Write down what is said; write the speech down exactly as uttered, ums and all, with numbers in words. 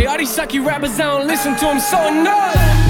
Hey, all these sucky rappers, I don't listen to them, so annoyed.